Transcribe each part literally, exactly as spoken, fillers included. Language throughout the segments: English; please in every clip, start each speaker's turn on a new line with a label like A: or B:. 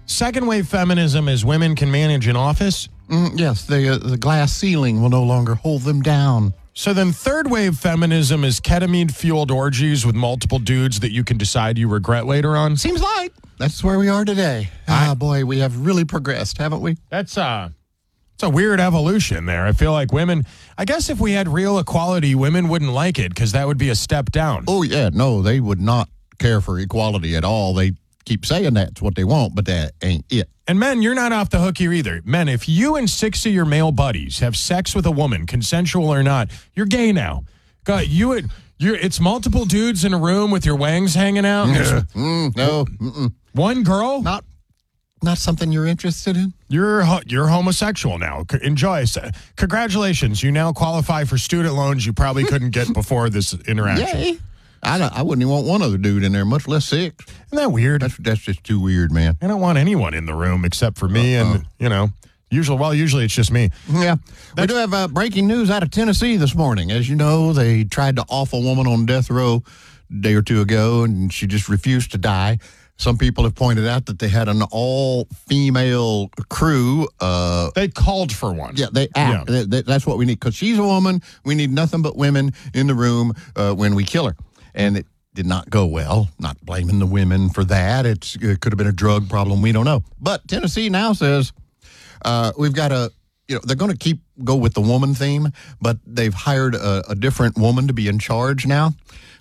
A: Second wave feminism is women can manage an office.
B: Mm, yes, the, uh, the glass ceiling will no longer hold them down.
A: So then third wave feminism is ketamine-fueled orgies with multiple dudes that you can decide you regret later on.
B: Seems like that's where we are today. Ah, boy, we have really progressed, haven't we?
A: That's uh, it's a weird evolution there. I feel like women, I guess if we had real equality, women wouldn't like it because that would be a step down.
B: Oh, yeah, no, they would not care for equality at all. They keep saying that's what they want, but that ain't it.
A: And men, you're not off the hook here either. Men, if you and six of your male buddies have sex with a woman, consensual or not, you're gay now. God, you and you're it's multiple dudes in a room with your wangs hanging out.
B: Mm, no, mm-mm.
A: One girl,
B: not not something you're interested in.
A: You're you're homosexual now. C- enjoy. Congratulations, you now qualify for student loans you probably couldn't get before this interaction.
B: Yay. I, don't, I wouldn't even want one other dude in there, much less six.
A: Isn't that weird?
B: That's that's just too weird, man.
A: I don't want anyone in the room except for me Uh-oh. and, you know, usually, well, usually it's just me.
B: Yeah. That's, we do have uh, breaking news out of Tennessee this morning. As you know, they tried to off a woman on death row a day or two ago, and she just refused to die. Some people have pointed out that they had an all-female crew. Uh,
A: they called for one.
B: Yeah, they act. Yeah. They, they, that's what we need. Because she's a woman, we need nothing but women in the room uh, when we kill her. And it did not go well. Not blaming the women for that. It's, it could have been a drug problem. We don't know. But Tennessee now says uh, we've got a, you know, they're going to keep go with the woman theme, but they've hired a, a different woman to be in charge now.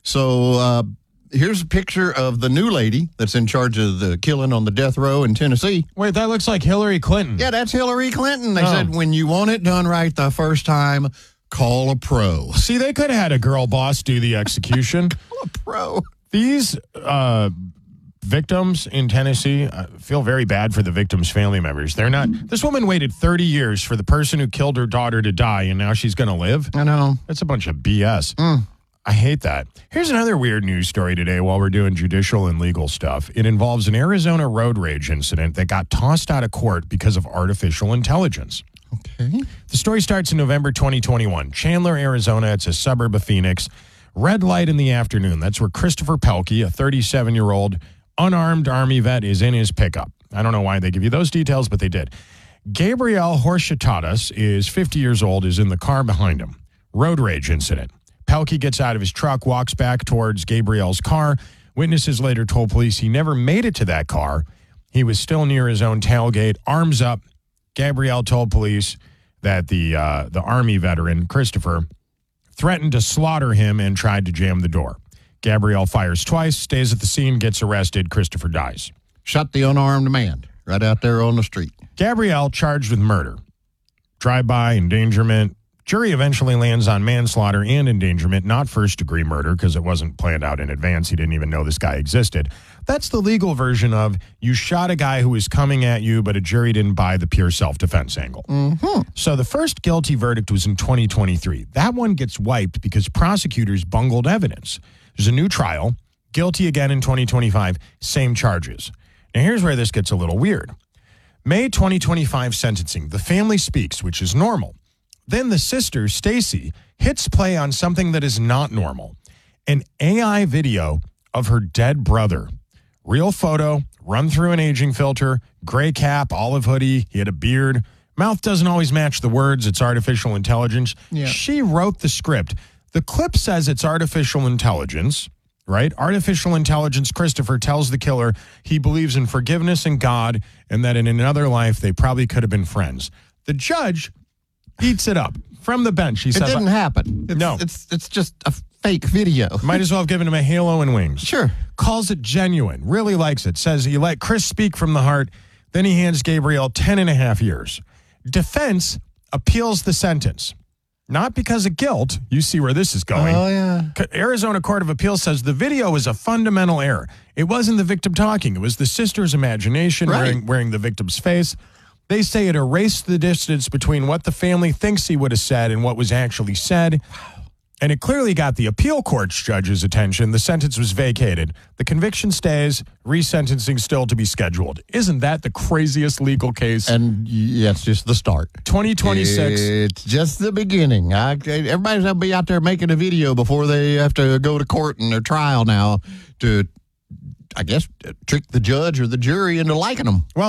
B: So uh, here's a picture of the new lady that's in charge of the killing on the death row in Tennessee.
A: Wait, that looks like Hillary Clinton.
B: Yeah, that's Hillary Clinton. They
A: oh.
B: said when you want it done right the first time, call a pro.
A: See, they could have had a girl boss do the execution.
B: Call a pro.
A: These uh, victims in Tennessee uh, feel very bad for the victims' family members. They're not. This woman waited thirty years for the person who killed her daughter to die, and now she's going to live.
B: I know.
A: That's a bunch of B S.
B: Mm.
A: I hate that. Here's another weird news story today while we're doing judicial and legal stuff. It involves an Arizona road rage incident that got tossed out of court because of artificial intelligence.
B: Okay.
A: The story starts in November twenty twenty-one. Chandler, Arizona. It's a suburb of Phoenix. Red light in the afternoon. That's where Christopher Pelkey, a thirty-seven-year-old unarmed Army vet, is in his pickup. I don't know why they give you those details, but they did. Gabriel Horchatadas is fifty years old, is in the car behind him. Road rage incident. Pelkey gets out of his truck, walks back towards Gabriel's car. Witnesses later told police he never made it to that car. He was still near his own tailgate, arms up. Gabriel told police that the uh, the Army veteran, Christopher, threatened to slaughter him and tried to jam the door. Gabriel fires twice, stays at the scene, gets arrested. Christopher dies.
B: Shot the unarmed man right out there on the street.
A: Gabriel charged with murder, drive-by, endangerment. Jury eventually lands on manslaughter and endangerment, not first-degree murder because it wasn't planned out in advance. He didn't even know this guy existed. That's the legal version of you shot a guy who was coming at you, but a jury didn't buy the pure self-defense angle.
B: Mm-hmm.
A: So the first guilty verdict was in twenty twenty-three. That one gets wiped because prosecutors bungled evidence. There's a new trial, guilty again in twenty twenty-five, same charges. Now here's where this gets a little weird. May twenty twenty-five sentencing, the family speaks, which is normal. Then the sister, Stacy, hits play on something that is not normal. An A I video of her dead brother. Real photo, run through an aging filter, gray cap, olive hoodie, he had a beard. Mouth doesn't always match the words, it's artificial intelligence.
B: Yeah.
A: She wrote the script. The clip says it's artificial intelligence, right? Artificial intelligence, Christopher tells the killer he believes in forgiveness and God and that in another life they probably could have been friends. The judge eats it up from the bench. He
B: it
A: said,
B: didn't happen. It's,
A: no.
B: It's it's just a fake video.
A: Might as well have given him a halo and wings.
B: Sure.
A: Calls it genuine. Really likes it. Says he let Chris speak from the heart. Then he hands Gabriel ten and a half years. Defense appeals the sentence. Not because of guilt. You see where this is going.
B: Oh, yeah.
A: Arizona Court of Appeals says the video is a fundamental error. It wasn't the victim talking. It was the sister's imagination
B: right.
A: wearing, wearing the victim's face. They say it erased the distance between what the family thinks he would have said and what was actually said. And it clearly got the appeal court's judge's attention. The sentence was vacated. The conviction stays, resentencing still to be scheduled. Isn't that the craziest legal case?
B: And yeah, it's just the start.
A: twenty twenty-six.
B: It's just the beginning. I, everybody's going to be out there making a video before they have to go to court in their trial now to, I guess, trick the judge or the jury into liking them.
A: Well,